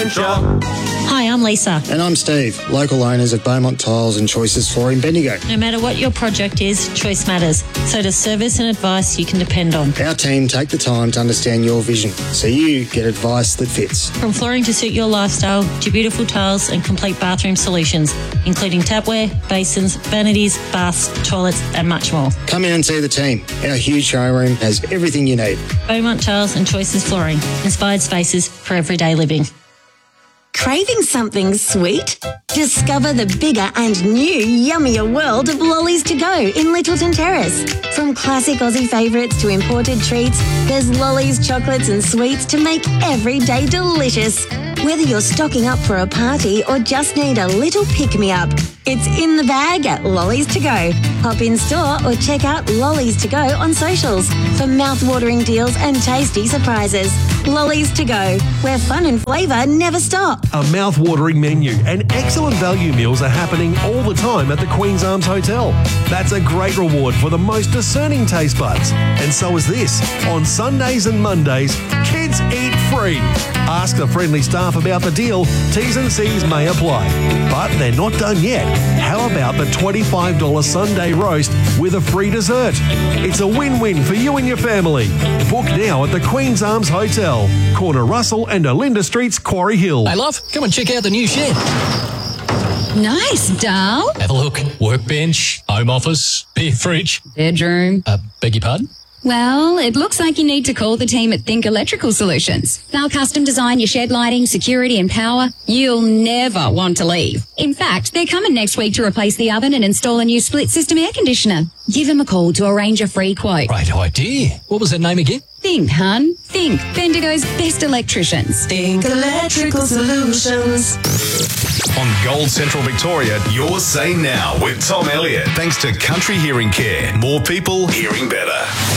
adventure. Hi, I'm Lisa. And I'm Steve, local owners of Beaumont Tiles and Choices Flooring, Bendigo. No matter what your project is, choice matters. So does service and advice you can depend on. Our team take the time to understand your vision, so you get advice that fits. From flooring to suit your lifestyle, to beautiful tiles and complete bathroom solutions, including tapware, basins, vanities, baths, toilets and much more. Come in and see the team. Our huge showroom has everything you need. Beaumont Tiles and Choices Flooring. Inspired spaces for everyday living. Craving something sweet? Discover the bigger and new yummier world of Lollies to Go in Littleton Terrace. From classic Aussie favourites to imported treats, there's Lollies chocolates and sweets to make every day delicious. Whether you're stocking up for a party or just need a little pick-me-up, it's in the bag at Lollies to Go. Pop in store or check out Lollies to Go on socials for mouth-watering deals and tasty surprises. Lollies to Go, where fun and flavour never stop. A mouth-watering menu and excellent value meals are happening all the time at the Queen's Arms Hotel. That's a great reward for the most discerning taste buds. And so is this. On Sundays and Mondays, kids eat free. Ask the friendly staff about the deal. T's and C's may apply. But they're not done yet. How about the $25 Sunday roast with a free dessert? It's a win-win for you and your family. Book now at the Queen's Arms Hotel, corner Russell and Olinda Streets, Quarry Hill. Hey, love, come and check out the new shed. Nice, Dal. Have a look. Workbench, home office, beer fridge. Bedroom. Beg your pardon? Well, it looks like you need to call the team at Think Electrical Solutions. They'll custom design your shed lighting, security and power. You'll never want to leave. In fact, they're coming next week to replace the oven and install a new split system air conditioner. Give them a call to arrange a free quote. Great idea. What was that name again? Think, hun. Think. Bendigo's best electricians. Think Electrical Solutions. On Gold Central Victoria, you're Say Now with Tom Elliott. Thanks to Country Hearing Care. More people hearing better.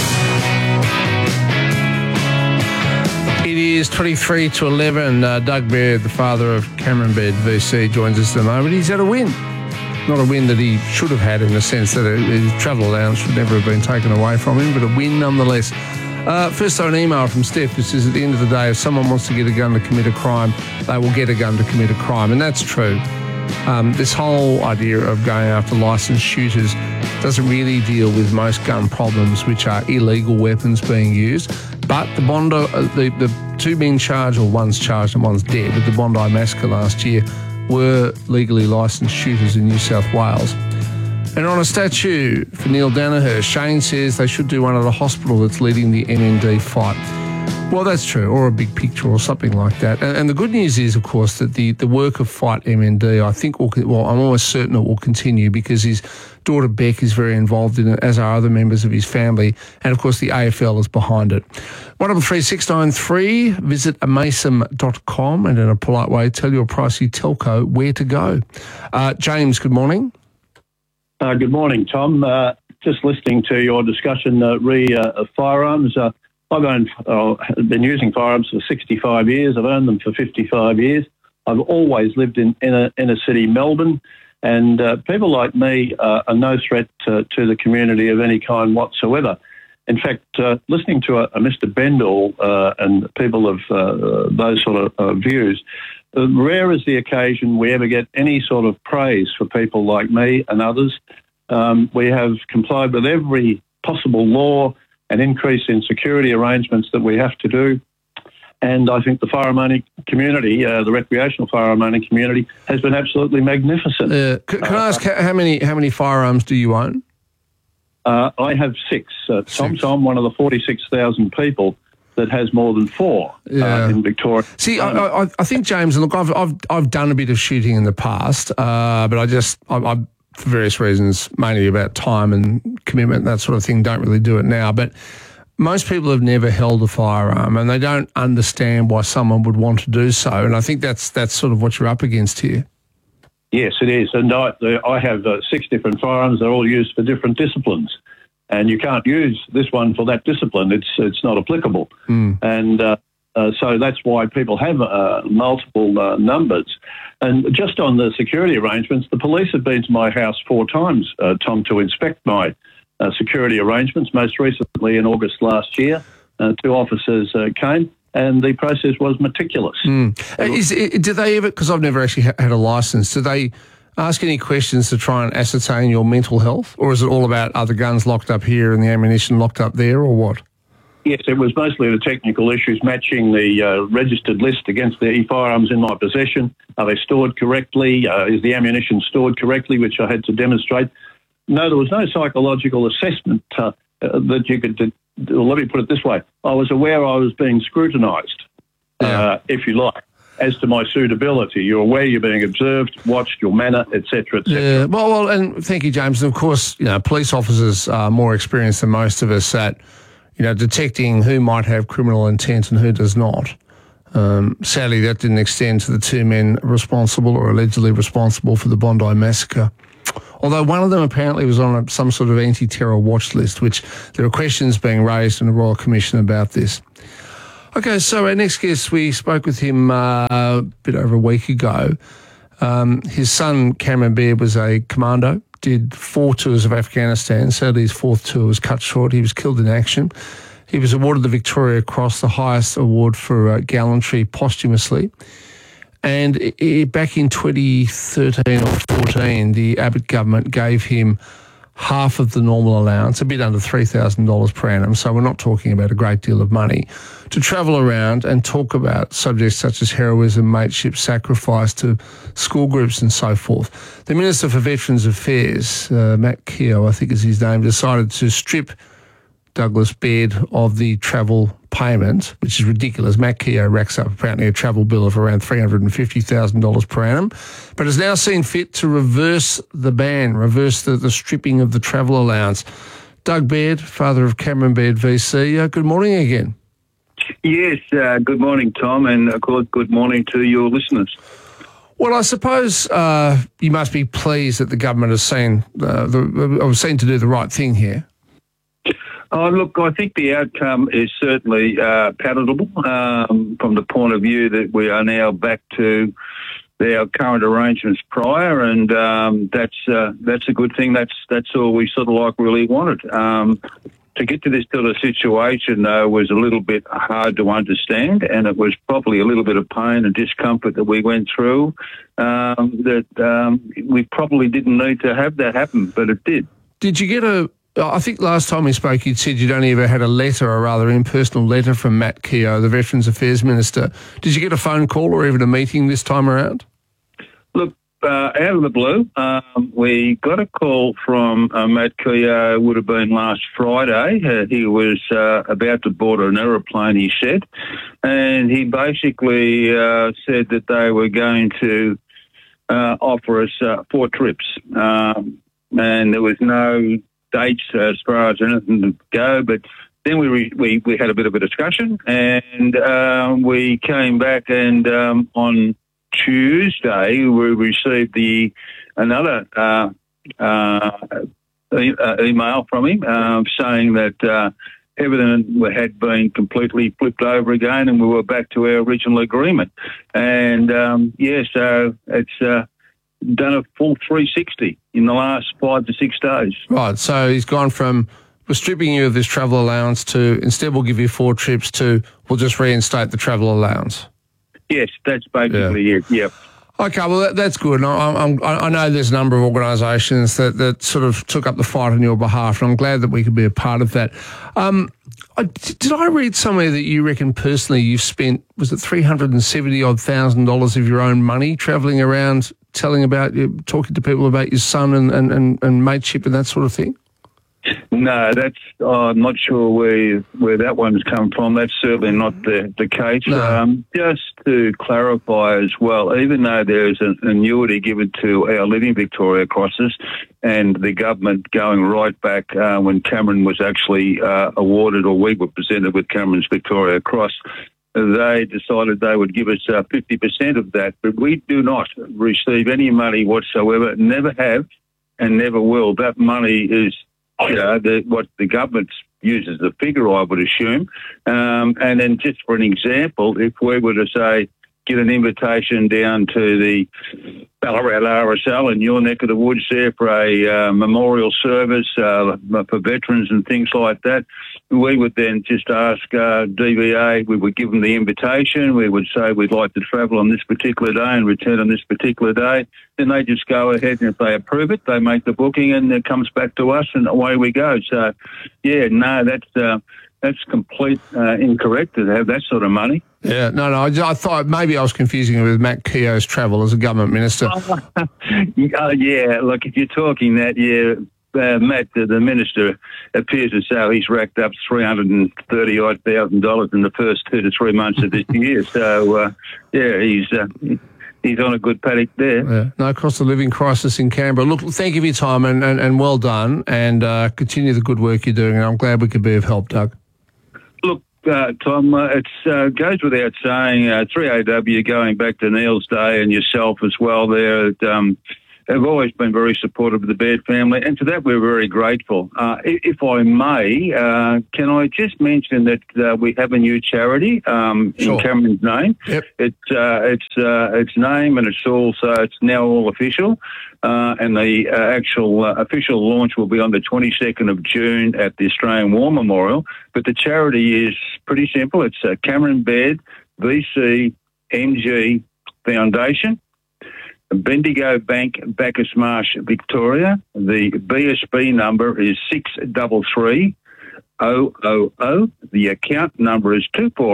It is 23 to 11. Doug Baird, the father of Cameron Baird VC, joins us at the moment. He's had a win. Not a win that he should have had in the sense that his travel allowance should never have been taken away from him, but a win nonetheless. First, an email from Steph, which says, at the end of the day, if someone wants to get a gun to commit a crime, they will get a gun to commit a crime. And that's true. This whole idea of going after licensed shooters doesn't really deal with most gun problems, which are illegal weapons being used. But the Bondi, the two being charged, or one's charged and one's dead, with the Bondi massacre last year, were legally licensed shooters in New South Wales. And on a statue for Neil Danaher, Shane says they should do one at a hospital that's leading the MND fight. Well, that's true, or a big picture or something like that. And the good news is, of course, that the work of Fight MND, I think, I'm almost certain it will continue because his daughter Beck is very involved in it, as are other members of his family. And, of course, the AFL is behind it. 133693, visit amasom.com and in a polite way, tell your pricey telco where to go. James, good morning. Good morning, Tom. Just listening to your discussion of firearms. I've been using firearms for 65 years. I've owned them for 55 years. I've always lived in inner city Melbourne, and people like me are no threat to the community of any kind whatsoever. In fact, listening to a Mr. Bendall and people of those sort of views, rare is the occasion we ever get any sort of praise for people like me and others. We have complied with every possible law and increase in security arrangements that we have to do. And I think the firearm owning community, the recreational firearm owning community, has been absolutely magnificent. Can I ask how many firearms do you own? I have six. Tom, one of the 46,000 people that has more than four in Victoria. See, I think, James, and look, I've done a bit of shooting in the past, but I for various reasons, mainly about time and commitment, that sort of thing, don't really do it now. But most people have never held a firearm and they don't understand why someone would want to do so. And I think that's sort of what you're up against here. Yes, it is. And I have 6 different firearms. They're all used for different disciplines. And you can't use this one for that discipline. It's not applicable. And so that's why people have multiple numbers. And just on the security arrangements, the police have been to my house 4 times, Tom, to inspect my security arrangements. Most recently in August last year, 2 officers came and the process was meticulous. Do they ever, because I've never actually had a licence, do they ask any questions to try and ascertain your mental health, or is it all about are the guns locked up here and the ammunition locked up there, or what? Yes, it was mostly the technical issues, matching the registered list against the firearms in my possession. Are they stored correctly? Is the ammunition stored correctly, which I had to demonstrate? No, there was no psychological assessment that you could do. Let me put it this way. I was aware I was being scrutinised, if you like, as to my suitability. You're aware you're being observed, watched, your manner, etc., etc. Yeah, well, and thank you, James. And of course, police officers are more experienced than most of us at detecting who might have criminal intent and who does not. Sadly, that didn't extend to the two men responsible or allegedly responsible for the Bondi massacre. Although one of them apparently was on some sort of anti-terror watch list, which there are questions being raised in the Royal Commission about this. Okay, so our next guest, we spoke with him a bit over a week ago. His son, Cameron Baird, was a commando, did 4 tours of Afghanistan. Sadly, his 4th tour was cut short. He was killed in action. He was awarded the Victoria Cross, the highest award for gallantry, posthumously. And back in 2013 or 14, the Abbott government gave him half of the normal allowance, a bit under $3,000 per annum, so we're not talking about a great deal of money, to travel around and talk about subjects such as heroism, mateship, sacrifice to school groups and so forth. The Minister for Veterans Affairs, Matt Keogh, I think is his name, decided to strip Douglas Baird of the travel payment, which is ridiculous. Matt Keogh racks up apparently a travel bill of around $350,000 per annum, but has now seen fit to reverse the ban, reverse the stripping of the travel allowance. Doug Baird, father of Cameron Baird VC, good morning again. Yes, good morning, Tom, and of course, good morning to your listeners. Well, I suppose you must be pleased that the government has seen to do the right thing here. Oh, look, I think the outcome is certainly palatable from the point of view that we are now back to our current arrangements prior, and that's a good thing. That's all we sort of like really wanted. To get to this sort of situation, though, was a little bit hard to understand, and it was probably a little bit of pain and discomfort that we went through that we probably didn't need to have that happen, but it did. Did you get I think last time we spoke, you'd said you'd only ever had a letter, a rather impersonal letter from Matt Keogh, the Veterans Affairs Minister. Did you get a phone call or even a meeting this time around? Look, out of the blue, we got a call from Matt Keogh, would have been last Friday. He was about to board an aeroplane, he said, and he basically said that they were going to offer us 4 trips, and there was no dates as far as anything to go, but then we had a bit of a discussion, and we came back, and on Tuesday we received another email from him saying that everything had been completely flipped over again, and we were back to our original agreement. And so it's done a full 360 in the last 5 to 6 days. Right, so he's gone from we're stripping you of this travel allowance to instead we'll give you 4 trips to we'll just reinstate the travel allowance. Yes, that's basically it, yep. Okay, well, that's good. I know there's a number of organisations that sort of took up the fight on your behalf, and I'm glad that we could be a part of that. Did I read somewhere that you reckon personally you've spent, was it $370,000 of your own money travelling around talking to people about your son and mateship and that sort of thing? No, I'm not sure where that one's come from. That's certainly not the case. No. Just to clarify as well, even though there's an annuity given to our Living Victoria Crosses, and the government going right back when Cameron was actually awarded, or we were presented with Cameron's Victoria Cross, they decided they would give us 50% of that, but we do not receive any money whatsoever, never have and never will. That money is what the government uses the figure, I would assume. And then just for an example, if we were to say, get an invitation down to the Ballarat RSL in your neck of the woods there for a memorial service for veterans and things like that, we would then just ask DVA, we would give them the invitation, we would say we'd like to travel on this particular day and return on this particular day. Then they just go ahead, and if they approve it, they make the booking and it comes back to us and away we go. So, yeah, no, that's complete incorrect to have that sort of money. Yeah, no, I thought maybe I was confusing it with Matt Keogh's travel as a government minister. Yeah, look, if you're talking that, yeah, Matt, the minister, appears as though he's racked up $330,000 in the first 2 to 3 months of this year. So, yeah, he's on a good paddock there. Yeah. No cost of living crisis in Canberra. Look, thank you for your time and well done, and continue the good work you're doing, and I'm glad we could be of help, Doug. Look, Tom, it goes without saying, 3AW, going back to Neil's day and yourself as well there, have always been very supportive of the Baird family, and to that we're very grateful. If I may, can I just mention that we have a new charity in Cameron's name? Yep. Its name, and it's now all official. And the actual official launch will be on the 22nd of June at the Australian War Memorial. But the charity is pretty simple. It's Cameron Baird VC MG Foundation, Bendigo Bank, Bacchus Marsh, Victoria. The BSB number is 633000. The account number is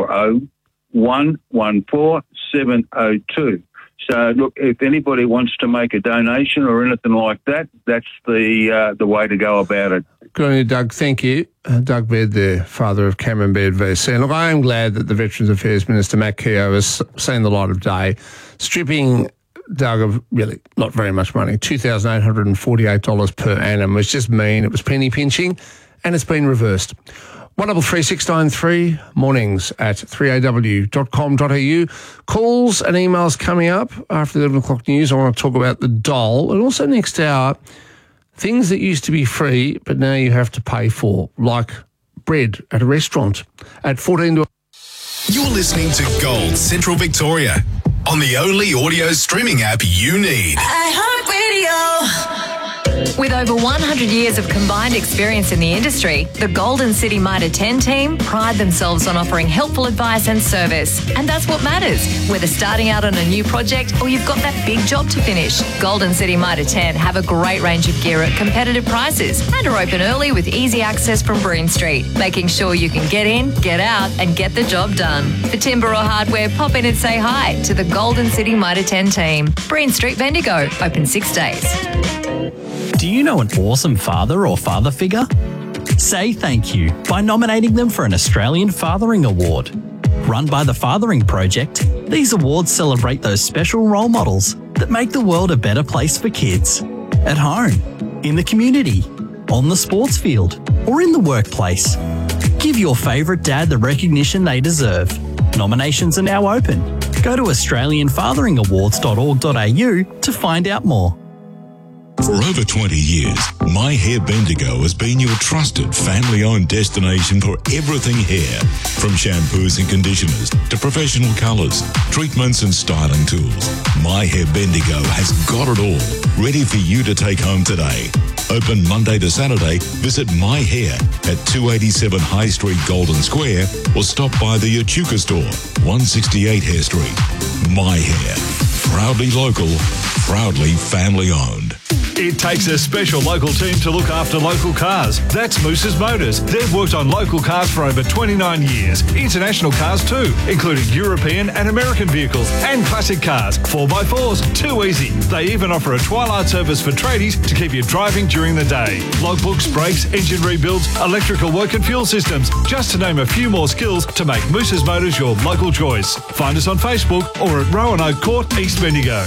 240114702. So, look, if anybody wants to make a donation or anything like that, that's the way to go about it. Good on you, Doug. Thank you. Doug Baird, the father of Cameron Baird VC. And look, I am glad that the Veterans Affairs Minister, Matt Keogh, has seen the light of day, stripping Doug of really not very much money, $2,848 per annum. It's just mean. It was penny pinching, and it's been reversed. 133693 mornings at 3aw.com.au. Calls and emails coming up after the 11 o'clock news. I want to talk about the dole, and also next hour, things that used to be free but now you have to pay for, like bread at a restaurant at 14 to... You're listening to Gold Central Victoria on the only audio streaming app you need. iHeartRadio. With over 100 years of combined experience in the industry, the Golden City Mitre 10 team pride themselves on offering helpful advice and service. And that's what matters, whether starting out on a new project or you've got that big job to finish. Golden City Mitre 10 have a great range of gear at competitive prices and are open early with easy access from Breen Street, making sure you can get in, get out and get the job done. For timber or hardware, pop in and say hi to the Golden City Mitre 10 team. Breen Street, Bendigo, open 6 days. Do you know an awesome father or father figure? Say thank you by nominating them for an Australian Fathering Award. Run by the Fathering Project, these awards celebrate those special role models that make the world a better place for kids. At home, in the community, on the sports field, or in the workplace. Give your favourite dad the recognition they deserve. Nominations are now open. Go to australianfatheringawards.org.au to find out more. For over 20 years, My Hair Bendigo has been your trusted family-owned destination for everything hair. From shampoos and conditioners to professional colours, treatments and styling tools. My Hair Bendigo has got it all, ready for you to take home today. Open Monday to Saturday, visit My Hair at 287 High Street, Golden Square, or stop by the Echuca store, 168 Hare Street. My Hair. Proudly local, proudly family-owned. It takes a special local team to look after local cars. That's Moose's Motors. They've worked on local cars for over 29 years. International cars too, including European and American vehicles and classic cars. 4x4s, too easy. They even offer a twilight service for tradies to keep you driving during the day. Logbooks, brakes, engine rebuilds, electrical work and fuel systems. Just to name a few more skills to make Moose's Motors your local choice. Find us on Facebook or at Roanoke Court, East Bendigo.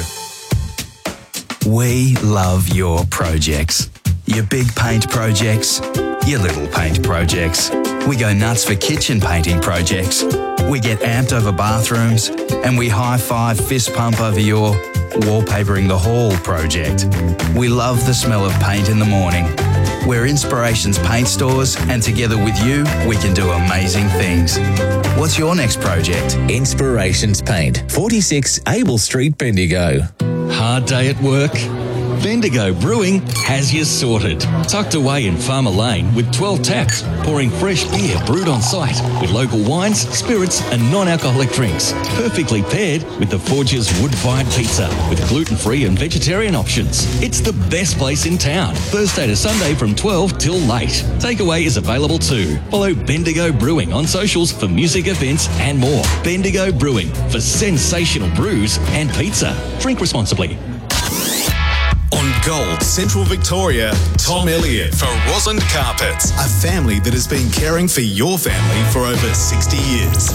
We love your projects. Your big paint projects, your little paint projects. We go nuts for kitchen painting projects. We get amped over bathrooms, and we high-five fist pump over your wallpapering the hall project. We love the smell of paint in the morning. We're Inspirations Paint Stores, and together with you, we can do amazing things. What's your next project? Inspirations Paint, 46 Abel Street, Bendigo. Hard day at work? Bendigo Brewing has you sorted. Tucked away in Farmer Lane with 12 taps, pouring fresh beer brewed on site with local wines, spirits and non-alcoholic drinks. Perfectly paired with the Forge's wood-fired pizza with gluten-free and vegetarian options. It's the best place in town. Thursday to Sunday from 12 till late. Takeaway is available too. Follow Bendigo Brewing on socials for music events and more. Bendigo Brewing for sensational brews and pizza. Drink responsibly. On Gold Central Victoria, Tom Elliott for Rosland Carpets, a family that has been caring for your family for over 60 years.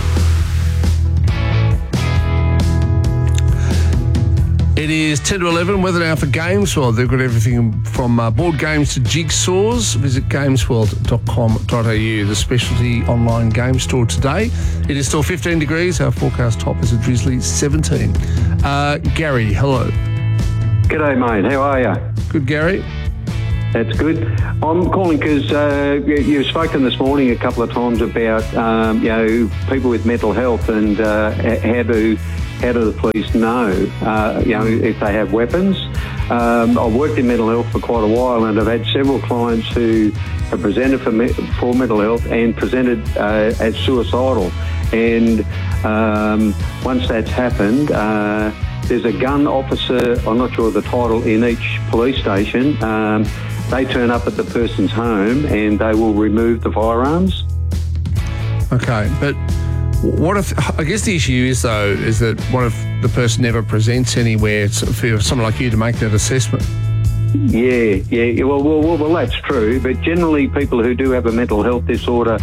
It is 10 to 11, weather now for Games World. They've got everything from board games to jigsaws. Visit gamesworld.com.au, the specialty online game store today. It is still 15 degrees. Our forecast top is a drizzly 17. Gary, hello. G'day, mate. How are you? Good, Gary. That's good. I'm calling because you've spoken this morning a couple of times about people with mental health and how do the police know if they have weapons. I've worked in mental health for quite a while, and I've had several clients who have presented for mental health and presented as suicidal. And once that's happened, there's a gun officer, I'm not sure of the title, in each police station. They turn up at the person's home and they will remove the firearms. Okay, but what if, I guess the issue is that what if the person never presents anywhere for someone like you to make that assessment? Yeah. Well, that's true. But generally, people who do have a mental health disorder,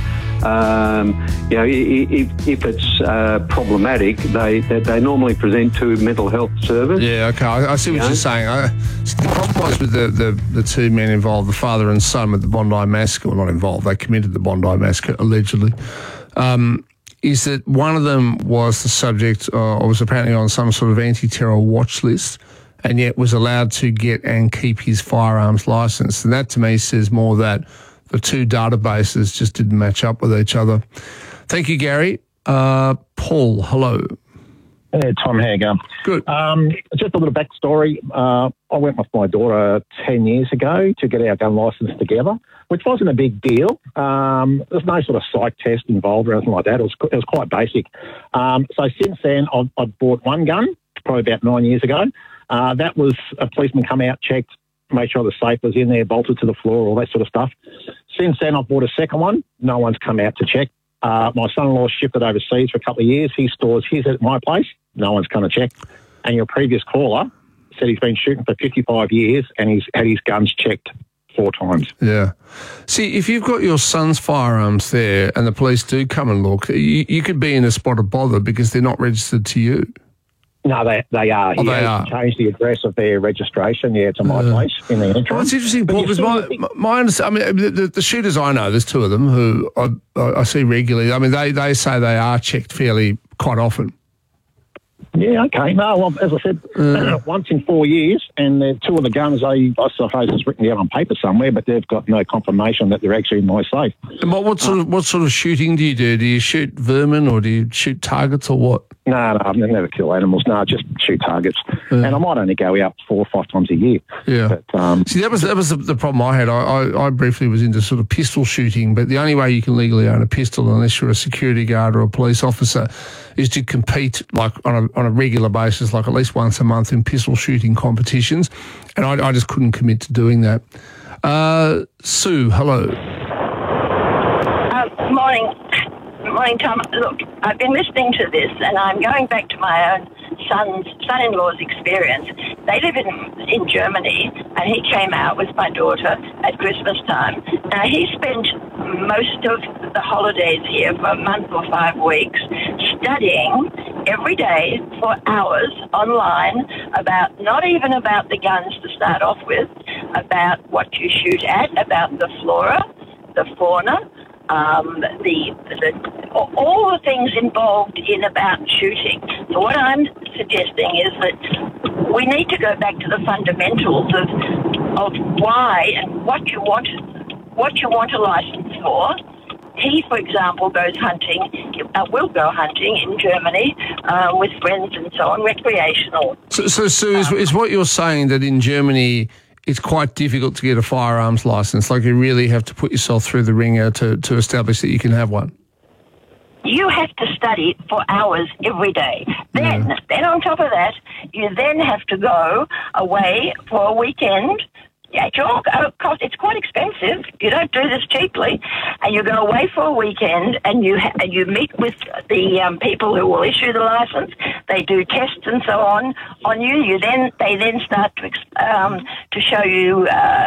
if it's problematic, they normally present to mental health service. Yeah, okay. I see what you're saying. The problem was with the two men involved, the father and son, with the Bondi Massacre. Well, not involved. They committed the Bondi Massacre, allegedly. Is that one of them was the subject, or was apparently on some sort of anti-terror watch list, and yet was allowed to get and keep his firearms licence. And that to me says more that the two databases just didn't match up with each other. Thank you, Gary. Paul, hello. Hey, Tom, how you going? Good. Just a little backstory. I went with my daughter 10 years ago to get our gun licence together, which wasn't a big deal. There's no sort of psych test involved or anything like that. It was quite basic. So since then, I've bought one gun, probably about 9 years ago. That was a policeman come out, checked, made sure the safe was in there, bolted to the floor, all that sort of stuff. Since then, I've bought a second one. No one's come out to check. My son-in-law shipped it overseas for a couple of years. He stores his at my place. No one's come to check. And your previous caller said he's been shooting for 55 years and he's had his guns checked 4 times. Yeah. See, if you've got your son's firearms there and the police do come and look, you could be in a spot of bother because they're not registered to you. No, they are. Oh, they are. Changed the address of their registration, to my place in the interim. Well, it's interesting, Paul, because my understanding, I mean, the shooters I know, there's 2 of them who I see regularly. I mean, they say they are checked quite often. Yeah, okay. No, well, as I said, once in 4 years, and 2 of the guns, I suppose it's written down on paper somewhere, but they've got no confirmation that they're actually in my safe. And what sort of shooting do you do? Do you shoot vermin or do you shoot targets or what? No, I never kill animals. No, just shoot targets. And I might only go out 4 or 5 times a year. Yeah. But, see, that was the problem I had. I briefly was into sort of pistol shooting, but the only way you can legally own a pistol, unless you're a security guard or a police officer, is to compete like on a regular basis, like at least once a month in pistol shooting competitions. And I just couldn't commit to doing that. Sue, hello. Morning, Tom. Look, I've been listening to this and I'm going back to my own son-in-law's experience. They live in Germany and he came out with my daughter at Christmas time. Now, he spent most of the holidays here for a month or 5 weeks studying every day for hours online about, not even about the guns to start off with, about what you shoot at, about the flora, the fauna, all the things involved in about shooting. So what I'm suggesting is that we need to go back to the fundamentals of why and what you want a license for, he, for example, goes hunting, will go hunting in Germany with friends and so on, recreational. So Sue, is what you're saying that in Germany it's quite difficult to get a firearms licence? Like you really have to put yourself through the ringer to establish that you can have one? You have to study for hours every day. Then on top of that, you then have to go away for a weekend. At your cost, it's quite expensive. You don't do this cheaply, and you go away for a weekend, and you meet with the people who will issue the license. They do tests and so on you. They then start to show you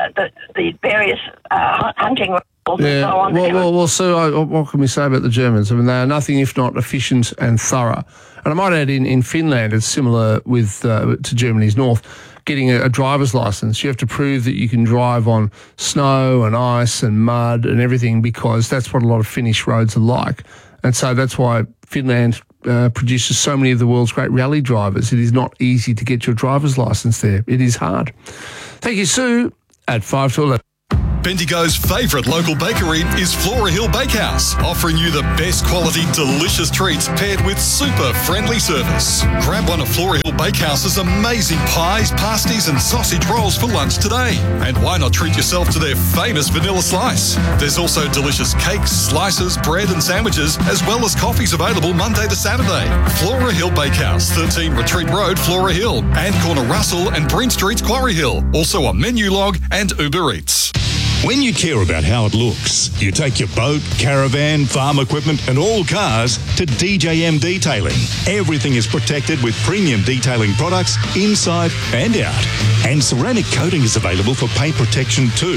the various hunting. Yeah. Well, Sue, what can we say about the Germans? I mean, they are nothing if not efficient and thorough. And I might add, in Finland, it's similar with to Germany's north. Getting a driver's license, you have to prove that you can drive on snow and ice and mud and everything, because that's what a lot of Finnish roads are like. And so that's why Finland produces so many of the world's great rally drivers. It is not easy to get your driver's license there. It is hard. Thank you, Sue, at 5 to 11. Bendigo's favourite local bakery is Flora Hill Bakehouse, offering you the best quality, delicious treats paired with super friendly service. Grab one of Flora Hill Bakehouse's amazing pies, pasties and sausage rolls for lunch today. And why not treat yourself to their famous vanilla slice? There's also delicious cakes, slices, bread and sandwiches, as well as coffees available Monday to Saturday. Flora Hill Bakehouse, 13 Retreat Road, Flora Hill, and corner Russell and Breen Streets, Quarry Hill. Also on Menulog and Uber Eats. When you care about how it looks, you take your boat, caravan, farm equipment and all cars to DJM Detailing. Everything is protected with premium detailing products inside and out. And ceramic coating is available for paint protection too.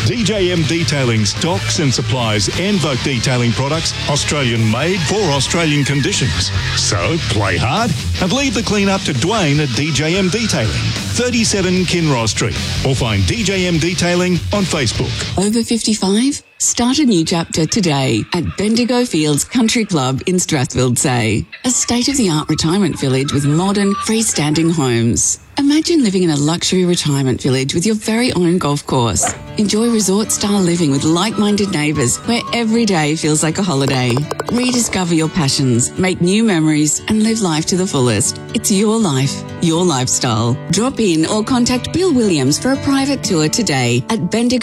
DJM Detailing stocks and supplies Envoke detailing products, Australian made for Australian conditions. So play hard and leave the clean up to Dwayne at DJM Detailing, 37 Kinross Street, or find DJM Detailing on Facebook. Over 55? Start a new chapter today at Bendigo Fields Country Club in Strathfield, a state-of-the-art retirement village with modern, freestanding homes. Imagine living in a luxury retirement village with your very own golf course. Enjoy resort-style living with like-minded neighbours where every day feels like a holiday. Rediscover your passions, make new memories and live life to the fullest. It's your life, your lifestyle. Drop in or contact Bill Williams for a private tour today at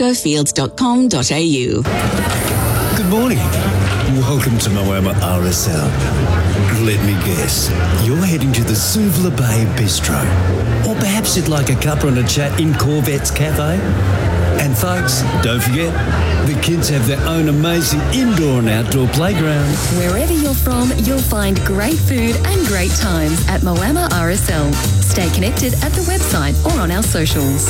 bendigofields.com.au. Good morning. Welcome to Moama RSL. Let me guess, you're heading to the Suvla Bay Bistro. Or perhaps you'd like a cuppa and a chat in Corvette's Cafe. And folks, don't forget, the kids have their own amazing indoor and outdoor playground. Wherever you're from, you'll find great food and great times at Moama RSL. Stay connected at the website or on our socials.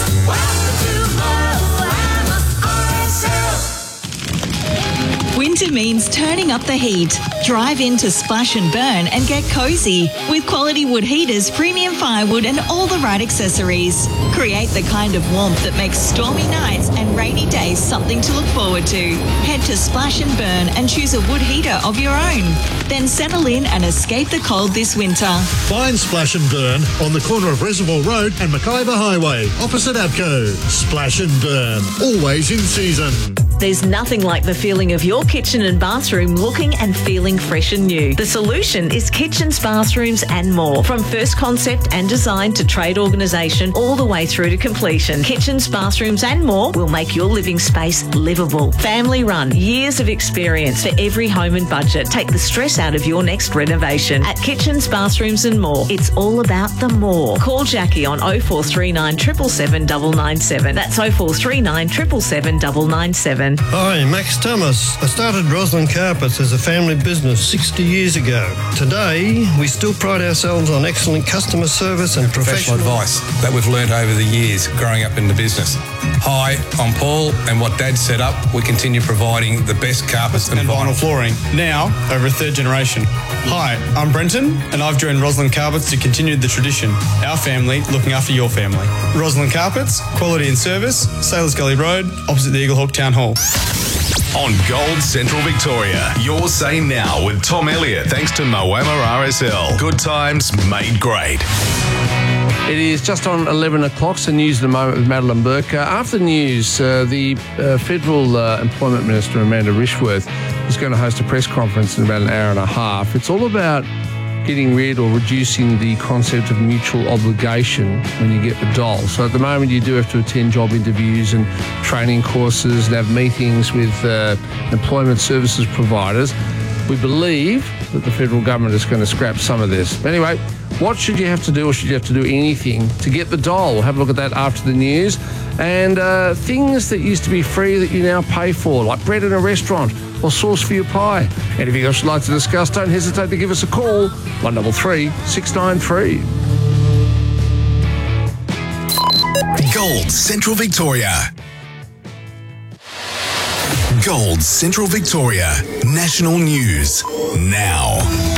Winter means turning up the heat. Drive into Splash and Burn and get cozy with quality wood heaters, premium firewood and all the right accessories. Create the kind of warmth that makes stormy nights and rainy days something to look forward to. Head to Splash and Burn and choose a wood heater of your own. Then settle in and escape the cold this winter. Find Splash and Burn on the corner of Reservoir Road and Mackayba Highway, opposite Abco. Splash and Burn, always in season. There's nothing like the feeling of your kitchen and bathroom looking and feeling fresh and new. The solution is kitchens, bathrooms and more. From first concept and design to trade organisation all the way through to completion. Kitchens, bathrooms and more will make your living space livable. Family run, years of experience for every home and budget. Take the stress out of your next renovation. At Kitchens, Bathrooms and More, it's all about the more. Call Jackie on 0439 777 997. That's 0439 777 997. Hi, Max Thomas. I started Roslyn Carpets as a family business 60 years ago. Today, we still pride ourselves on excellent customer service and professional advice that we've learned over the years growing up in the business. Hi, I'm Paul, and what Dad set up, we continue providing the best carpets and vinyl flooring, now over a third generation. Hi, I'm Brenton, and I've joined Roslyn Carpets to continue the tradition. Our family looking after your family. Roslyn Carpets, quality and service, Sailors Gully Road, opposite the Eagle Hawk Town Hall. On Gold Central Victoria, your say now with Tom Elliott, thanks to Moama RSL. Good times made great. It is just on 11 o'clock, so news in a moment with Madeline Burke. After the news, the Federal Employment Minister, Amanda Rishworth, is going to host a press conference in about an hour and a half. It's all about getting rid or reducing the concept of mutual obligation when you get the dole. So at the moment you do have to attend job interviews and training courses and have meetings with employment services providers. We believe that the federal government is going to scrap some of this. But anyway, what should you have to do, or should you have to do anything to get the dole? We'll have a look at that after the news. And things that used to be free that you now pay for, like bread in a restaurant or sauce for your pie. Anything else you'd like to discuss, don't hesitate to give us a call, 133 693. Gold Central Victoria. Gold Central Victoria. National News now.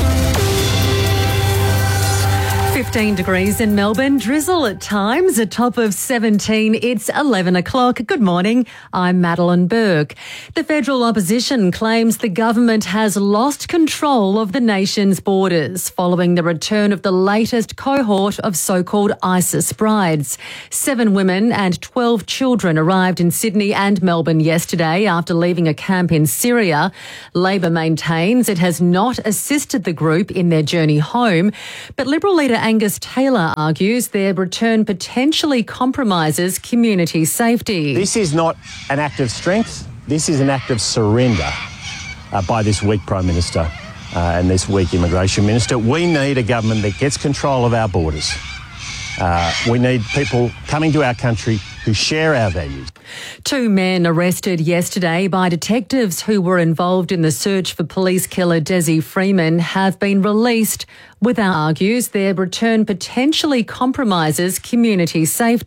15 degrees in Melbourne, drizzle at times, a top of 17. It's 11 o'clock. Good morning. I'm Madeline Burke. The federal opposition claims the government has lost control of the nation's borders following the return of the latest cohort of so-called ISIS brides. 7 women and 12 children arrived in Sydney and Melbourne yesterday after leaving a camp in Syria. Labor maintains it has not assisted the group in their journey home, but Liberal leader Angus Taylor argues their return potentially compromises community safety. This is not an act of strength. This is an act of surrender by this weak Prime Minister and this weak Immigration Minister. We need a government that gets control of our borders. We need people coming to our country who share our values. 2 men arrested yesterday by detectives who were involved in the search for police killer Desi Freeman have been released. Without argues their return potentially compromises community safety.